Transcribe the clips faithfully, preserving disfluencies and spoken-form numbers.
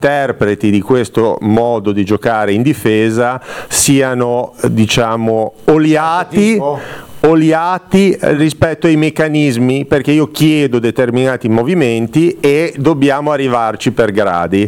interpreti di questo modo di giocare in difesa siano, diciamo, oliati oliati rispetto ai meccanismi, perché io chiedo determinati movimenti e dobbiamo arrivarci per gradi,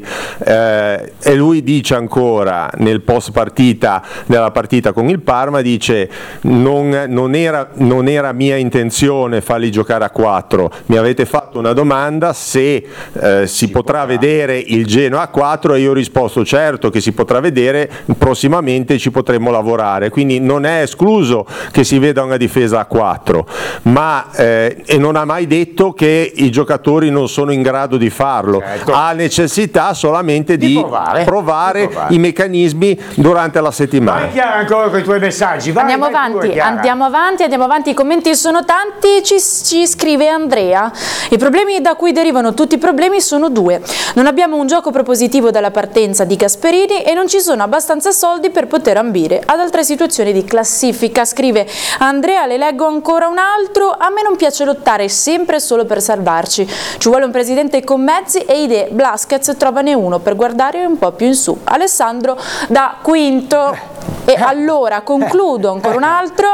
eh, e lui dice ancora nel post partita della partita con il Parma, dice non, non, era, non era mia intenzione farli giocare a quattro, mi avete fatto una domanda se eh, si, si potrà, potrà vedere il Genoa a quattro e io ho risposto certo che si potrà vedere, prossimamente ci potremo lavorare, quindi non è escluso che si veda una difesa a quattro, ma eh, e non ha mai detto che i giocatori non sono in grado di farlo, certo. Ha necessità solamente di, di, provare, provare, di provare i meccanismi durante la settimana. Vai Chiara ancora con i tuoi messaggi. Vai, andiamo, vai avanti, pure, andiamo avanti, andiamo avanti, i commenti sono tanti, ci, ci scrive Andrea. I problemi da cui derivano tutti i problemi sono due. Non abbiamo un gioco propositivo dalla partenza di Gasperini e non ci sono abbastanza soldi per poter ambire ad altre situazioni di classifica, scrive Andrea. Le leggo ancora un altro. A me non piace lottare sempre solo per salvarci, ci vuole un presidente con mezzi e idee. Blasquez trovane uno per guardare un po' più in su. Alessandro da Quinto. E allora concludo ancora un altro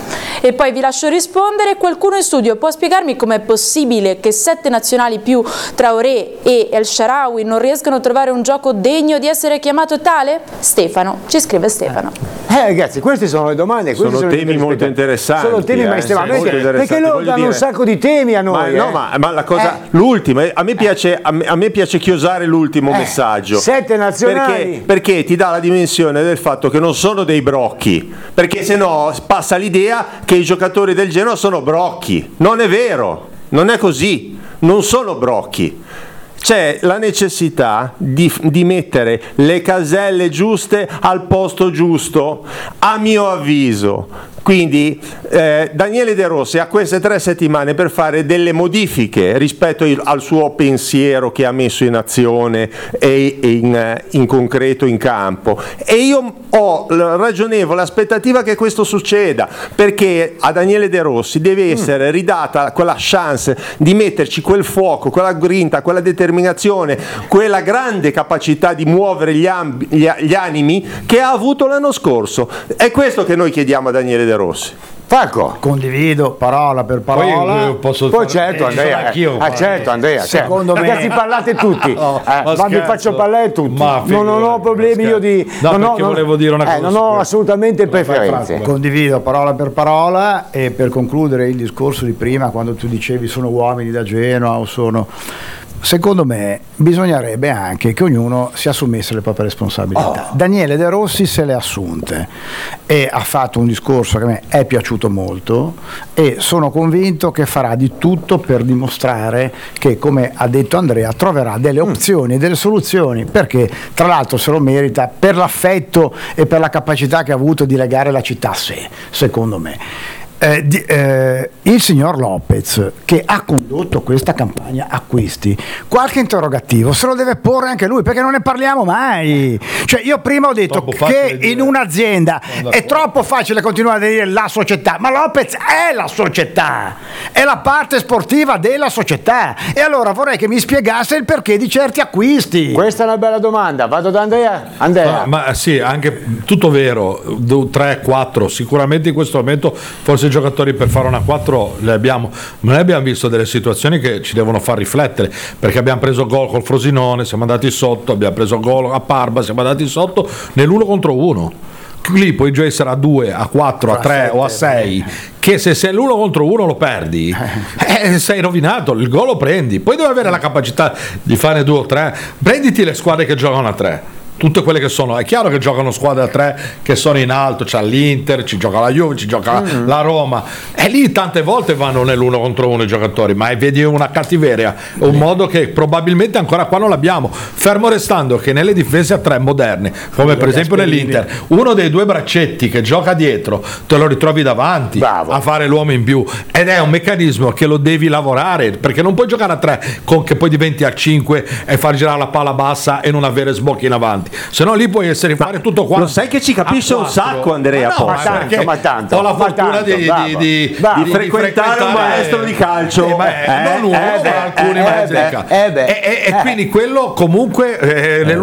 e poi vi lascio rispondere. Qualcuno in studio può spiegarmi com'è possibile che sette nazionali più Traoré e El Shaarawy non riescano a trovare un gioco degno di essere chiamato tale? Stefano, ci scrive Stefano. Eh ragazzi, queste sono le domande, sono, sono temi molto interessanti, sono temi eh, estremamente sì, perché loro danno dire, un sacco di temi a noi. Ma, eh. no, ma, ma la cosa, eh. l'ultima, a me piace, a me, a me piace chiosare l'ultimo eh. messaggio. Sette nazionali. Perché, perché ti dà la dimensione del fatto che non sono dei brocchi, perché se no passa l'idea che i giocatori del Genoa sono brocchi. Non è vero, non è così, non sono brocchi. C'è la necessità di, di mettere le caselle giuste al posto giusto, a mio avviso. Quindi eh, Daniele De Rossi ha queste tre settimane per fare delle modifiche rispetto al suo pensiero che ha messo in azione e in, in concreto in campo, e io ho la ragionevole aspettativa che questo succeda, perché a Daniele De Rossi deve essere ridata quella chance di metterci quel fuoco, quella grinta, quella determinazione, quella grande capacità di muovere gli, amb- gli, gli animi che ha avuto l'anno scorso. È questo che noi chiediamo a Daniele De Rossi. Falco. Condivido parola per parola. Poi, posso poi certo eh, Andrea, eh, ah, certo Andrea, secondo certo. me ragazzi parlate tutti, no, eh, ma, ma vi faccio parlare tutti. Ma non, non ho problemi io di no, non perché ho, volevo dire una cosa. Eh, non ho assolutamente preferenze. Condivido parola per parola, e per concludere il discorso di prima, quando tu dicevi sono uomini da Genoa o sono, secondo me bisognerebbe anche che ognuno si assumesse le proprie responsabilità. Oh. Daniele De Rossi se le ha assunte e ha fatto un discorso che a me è piaciuto molto, e sono convinto che farà di tutto per dimostrare che, come ha detto Andrea, troverà delle opzioni, delle soluzioni, perché tra l'altro se lo merita per l'affetto e per la capacità che ha avuto di legare la città a sé, secondo me. Eh, di, eh, il signor Lopez, che ha condotto questa campagna acquisti, qualche interrogativo se lo deve porre anche lui, perché non ne parliamo mai. Cioè, io prima ho detto che in un'azienda è troppo facile continuare a dire la società, ma Lopez è la società, è la parte sportiva della società, e allora vorrei che mi spiegasse il perché di certi acquisti. Questa è una bella domanda, vado da Andrea. Andrea. Ma, ma sì, anche tutto vero, tre quattro sicuramente in questo momento forse i giocatori per fare una quattro le abbiamo, ma noi abbiamo visto delle situazioni che ci devono far riflettere, perché abbiamo preso gol col Frosinone, siamo andati sotto, abbiamo preso gol a Parma, siamo andati sotto nell'uno contro uno. Lì puoi già essere a due, a quattro, a tre o a sei, che se sei l'uno contro uno lo perdi, eh, sei rovinato, il gol lo prendi, poi devi avere la capacità di fare due o tre. Prenditi le squadre che giocano a tre, tutte quelle che sono, è chiaro che giocano squadre a tre che sono in alto, c'è l'Inter, ci gioca la Juve, ci gioca mm-hmm. la Roma, e lì tante volte vanno nell'uno contro uno i giocatori, ma vedi una cattiveria, un mm-hmm. modo che probabilmente ancora qua non l'abbiamo, fermo restando che nelle difese a tre moderne, come per esempio nell'Inter, uno dei due braccetti che gioca dietro te lo ritrovi davanti Bravo. a fare l'uomo in più, ed è un meccanismo che lo devi lavorare, perché non puoi giocare a tre con che poi diventi a cinque e far girare la palla bassa e non avere sbocchi in avanti. Se no lì puoi essere fare tutto qua. Lo sai che ci capisce un sacco, Andrea? Ma, no, ma, tanto, ma tanto ho la fortuna tanto, di, di, di, bravo, di, di frequentare un maestro di calcio, eh, beh, eh, non uno, eh, ma alcuni eh, maestri eh, di calcio, eh, e, e, e quindi quello comunque eh, nel